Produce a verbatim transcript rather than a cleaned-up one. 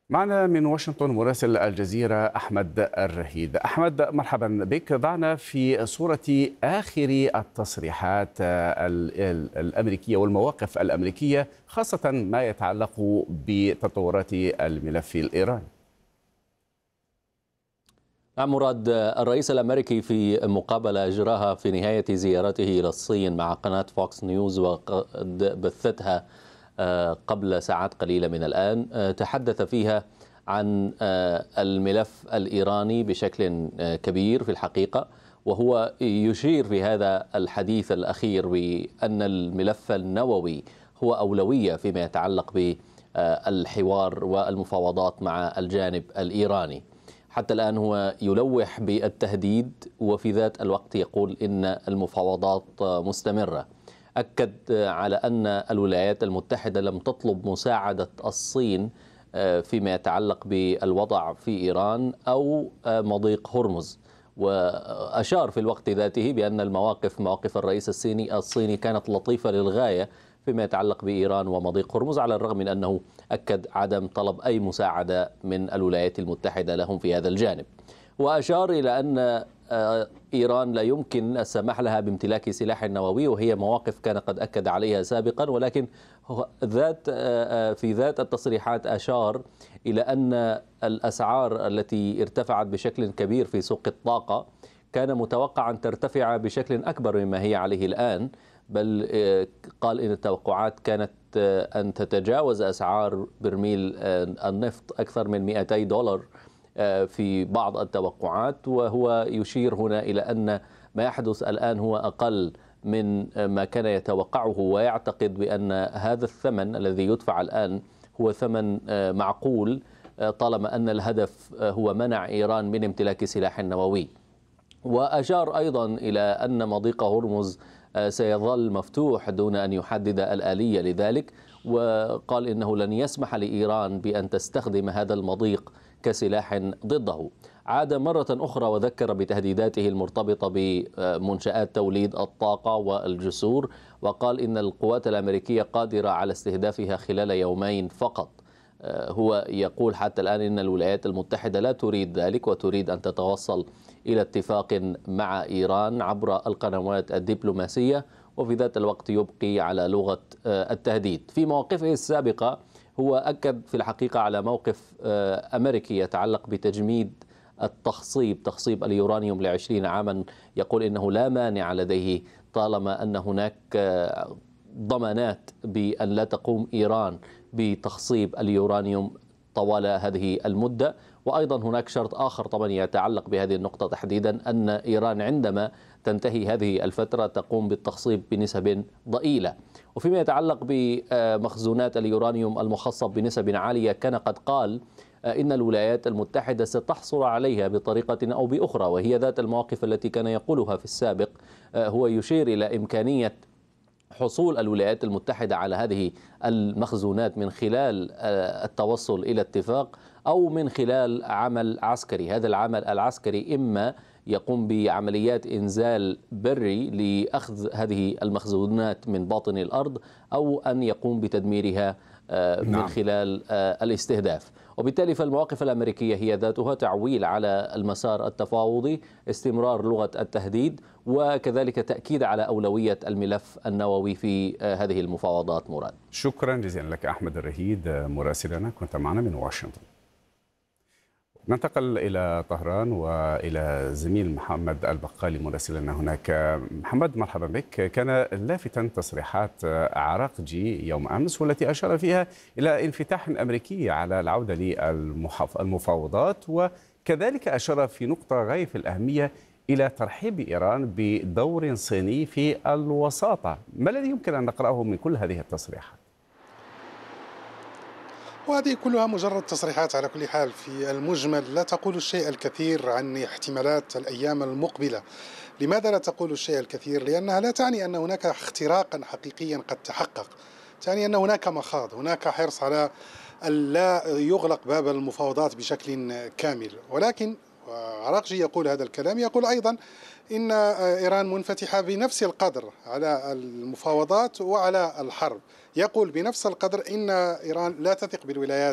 معنا من واشنطن مراسل الجزيرة أحمد الرهيد. أحمد، مرحبا بك. ضعنا في صورة آخر التصريحات ال- ال- الأمريكية والمواقف الأمريكية، خاصة ما يتعلق بتطورات الملف الإيراني. نعم مراد، الرئيس الأمريكي في مقابلة أجراها في نهاية زيارته إلى الصين مع قناة فوكس نيوز وقد بثتها آه، قبل ساعات قليلة من الآن، آه، تحدث فيها عن آه، الملف الإيراني بشكل آه، كبير في الحقيقة. وهو يشير في هذا الحديث الأخير بأن الملف النووي هو أولوية فيما يتعلق بالحوار والمفاوضات مع الجانب الإيراني. حتى الآن هو يلوح بالتهديد، وفي ذات الوقت يقول إن المفاوضات مستمرة. أكد على أن الولايات المتحدة لم تطلب مساعدة الصين فيما يتعلق بالوضع في إيران أو مضيق هرمز. وأشار في الوقت ذاته بأن المواقف مواقف الرئيس الصيني الصيني كانت لطيفة للغاية فيما يتعلق بإيران ومضيق هرمز، على الرغم من أنه أكد عدم طلب أي مساعدة من الولايات المتحدة لهم في هذا الجانب. وأشار إلى أن إيران لا يمكن السماح لها بامتلاك سلاح نووي، وهي مواقف كان قد أكد عليها سابقا، ولكن ذات في ذات التصريحات أشار إلى أن الأسعار التي ارتفعت بشكل كبير في سوق الطاقة كان متوقع أن ترتفع بشكل أكبر مما هي عليه الآن، بل قال إن التوقعات كانت أن تتجاوز أسعار برميل النفط أكثر من مئتي دولار في بعض التوقعات. وهو يشير هنا إلى أن ما يحدث الآن هو أقل من ما كان يتوقعه، ويعتقد بأن هذا الثمن الذي يدفع الآن هو ثمن معقول، طالما أن الهدف هو منع إيران من امتلاك سلاح نووي. وأشار أيضا إلى أن مضيق هرمز سيظل مفتوح دون أن يحدد الآلية لذلك، وقال إنه لن يسمح لإيران بأن تستخدم هذا المضيق كسلاح ضده. عاد مرة أخرى وذكر بتهديداته المرتبطة بمنشآت توليد الطاقة والجسور، وقال إن القوات الأمريكية قادرة على استهدافها خلال يومين فقط. هو يقول حتى الآن إن الولايات المتحدة لا تريد ذلك، وتريد أن تتوصل إلى اتفاق مع إيران عبر القنوات الدبلوماسية، وفي ذات الوقت يبقي على لغة التهديد. في مواقفه السابقة هو أكد في الحقيقة على موقف أمريكي يتعلق بتجميد التخصيب تخصيب اليورانيوم لعشرين عاما. يقول إنه لا مانع لديه طالما أن هناك ضمانات بأن لا تقوم إيران بتخصيب اليورانيوم طوال هذه المدة. وأيضا هناك شرط آخر طبعا يتعلق بهذه النقطة تحديدا، أن إيران عندما تنتهي هذه الفترة تقوم بالتخصيب بنسب ضئيلة. وفيما يتعلق بمخزونات اليورانيوم المخصب بنسب عالية، كان قد قال إن الولايات المتحدة ستحصل عليها بطريقة أو بأخرى، وهي ذات المواقف التي كان يقولها في السابق. هو يشير إلى إمكانية حصول الولايات المتحدة على هذه المخزونات من خلال التوصل إلى اتفاق أو من خلال عمل عسكري. هذا العمل العسكري إما يقوم بعمليات إنزال بري لأخذ هذه المخزونات من باطن الأرض، أو أن يقوم بتدميرها من نعم. خلال الاستهداف. وبالتالي فالمواقف الأمريكية هي ذاتها تعويل على المسار التفاوضي، استمرار لغة التهديد، وكذلك تأكيد على أولوية الملف النووي في هذه المفاوضات. مراد، شكرا جزيلا لك أحمد الرهيد مراسلنا، كنت معنا من واشنطن. ننتقل إلى طهران وإلى زميل محمد البقالي مراسلنا هناك. محمد، مرحبا بك. كان لافتاً تصريحات عراقجي يوم أمس، والتي أشار فيها إلى انفتاح أمريكي على العودة للمفاوضات، وكذلك أشار في نقطة غاية في الأهمية إلى ترحيب إيران بدور صيني في الوساطة. ما الذي يمكن أن نقرأه من كل هذه التصريحات؟ وهذه كلها مجرد تصريحات على كل حال، في المجمل لا تقول الشيء الكثير عن احتمالات الأيام المقبلة. لماذا لا تقول الشيء الكثير؟ لأنها لا تعني أن هناك اختراقا حقيقيا قد تحقق، تعني أن هناك مخاض، هناك حرص على أن لا يغلق باب المفاوضات بشكل كامل. ولكن عراقجي يقول هذا الكلام، يقول أيضا إن إيران منفتحة بنفس القدر على المفاوضات وعلى الحرب. يقول بنفس القدر إن إيران لا تثق بالولايات